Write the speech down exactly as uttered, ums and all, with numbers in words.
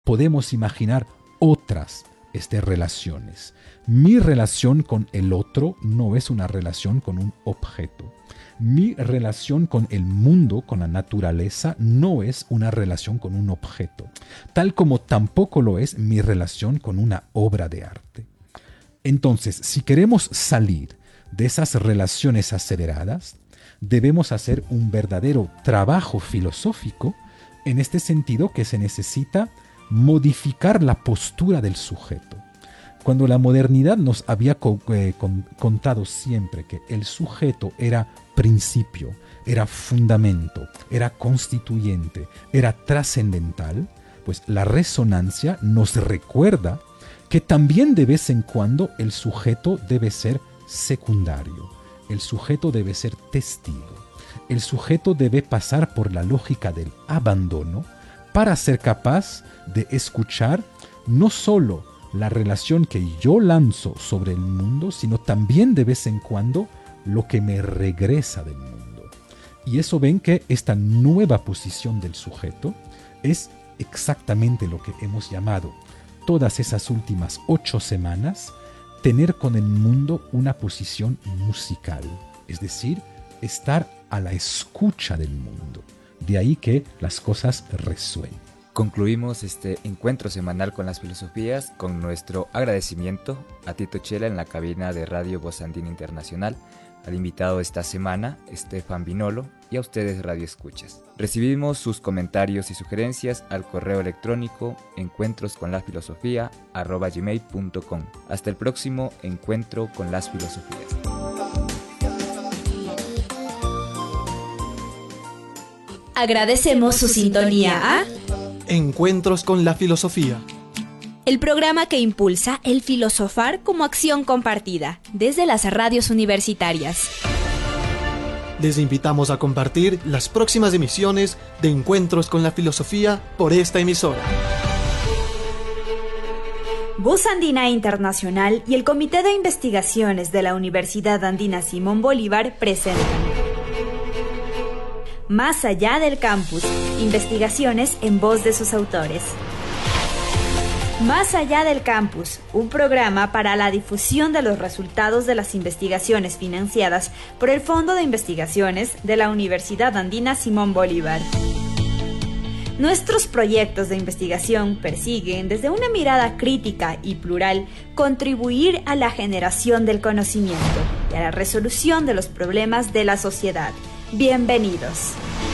podemos imaginar otras este, relaciones. Mi relación con el otro no es una relación con un objeto. Mi relación con el mundo, con la naturaleza, no es una relación con un objeto, tal como tampoco lo es mi relación con una obra de arte. Entonces, si queremos salir de esas relaciones aceleradas, debemos hacer un verdadero trabajo filosófico en este sentido que se necesita modificar la postura del sujeto. Cuando la modernidad nos había co- eh, con- contado siempre que el sujeto era principio, era fundamento, era constituyente, era trascendental, pues la resonancia nos recuerda que también de vez en cuando el sujeto debe ser secundario, el sujeto debe ser testigo, el sujeto debe pasar por la lógica del abandono para ser capaz de escuchar no solo la relación que yo lanzo sobre el mundo, sino también de vez en cuando lo que me regresa del mundo. Y eso ven que esta nueva posición del sujeto es exactamente lo que hemos llamado todas esas últimas ocho semanas tener con el mundo una posición musical, es decir, estar a la escucha del mundo. De ahí que las cosas resuenen. Concluimos este encuentro semanal con las filosofías con nuestro agradecimiento a Tito Chela en la cabina de Radio Voz Andina Internacional, al invitado esta semana, Estefan Vinolo, y a ustedes Radio Escuchas. Recibimos sus comentarios y sugerencias al correo electrónico encuentrosconlafilosofía arroba gmail punto com. Hasta el próximo encuentro con las filosofías. Agradecemos su sintonía a Encuentros con la Filosofía, el programa que impulsa el filosofar como acción compartida desde las radios universitarias. Les invitamos a compartir las próximas emisiones de Encuentros con la Filosofía por esta emisora. Voz Andina Internacional y el Comité de Investigaciones de la Universidad Andina Simón Bolívar presentan Más allá del campus, investigaciones en voz de sus autores. Más allá del campus, un programa para la difusión de los resultados de las investigaciones financiadas por el Fondo de Investigaciones de la Universidad Andina Simón Bolívar. Nuestros proyectos de investigación persiguen, desde una mirada crítica y plural, contribuir a la generación del conocimiento y a la resolución de los problemas de la sociedad. Bienvenidos.